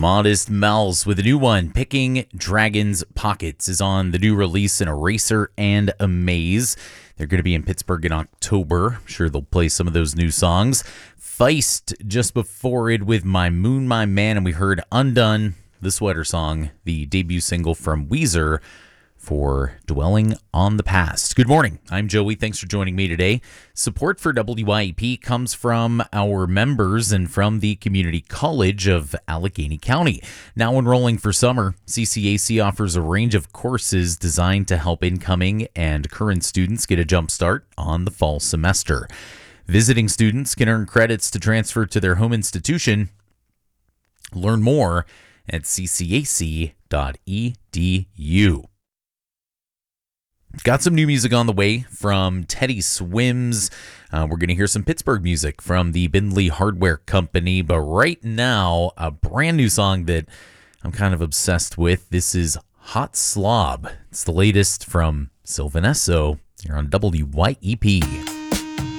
Modest Mouse with a new one. Picking Dragons Pockets is on the new release in Eraser and Amaze. They're going to be in Pittsburgh in October. I'm sure they'll play some of those new songs. Feist just before it with My Moon, My Man, and we heard Undone, the Sweater Song, the debut single from Weezer for Dwelling on the Past. Good morning. I'm Joey. Thanks for joining me today. Support for WYEP comes from our members and from the Community College of Allegheny County. Now enrolling for summer, CCAC offers a range of courses designed to help incoming and current students get a jump start on the fall semester. Visiting students can earn credits to transfer to their home institution. Learn more at ccac.edu. Got some new music on the way from Teddy Swims. We're going to hear some Pittsburgh music from the Bindley Hardware Company. But right now, a brand new song that I'm kind of obsessed with. This is Hot Slob. It's the latest from Sylvan Esso here on WYEP.